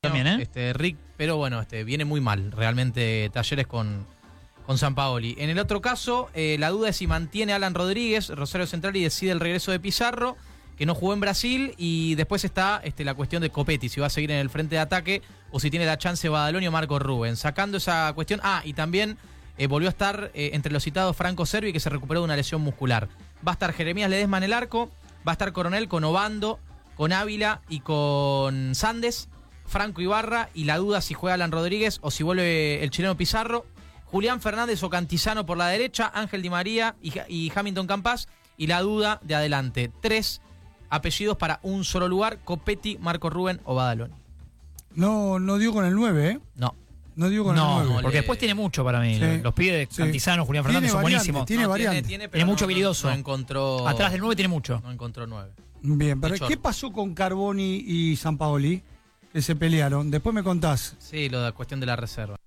También, Rick, pero bueno, viene muy mal realmente Talleres con Sampaoli. En el otro caso, la duda es si mantiene a Alan Rodríguez, Rosario Central, y decide el regreso de Pizarro, que no jugó en Brasil, y después está la cuestión de Copetti, si va a seguir en el frente de ataque o si tiene la chance Badaloni o Marco Rubén. Sacando esa cuestión, y también volvió a estar entre los citados Franco Cervi, que se recuperó de una lesión muscular. Va a estar Jeremías Ledesma en el arco, va a estar Coronel con Obando, con Ávila y con Sandes, Franco Ibarra, y la duda si juega Alan Rodríguez o si vuelve el chileno Pizarro, Julián Fernández o Cantizano por la derecha, Ángel Di María y Hamilton Campas, y la duda de adelante. 3 apellidos para un solo lugar: Copetti, Marco Rubén o Badaloni. No dio con el 9, ¿eh? No dio con el 9. Porque después tiene mucho para mí. Sí. Los pibes de Cantizano, Julián Fernández son buenísimos. Tiene variantes. Tiene mucho habilidoso. No encontró. Atrás del 9 tiene mucho. No encontró 9. Bien, pero ¿qué pasó con Carboni y Sampaoli? Que se pelearon. Después me contás. Sí, la cuestión de la reserva.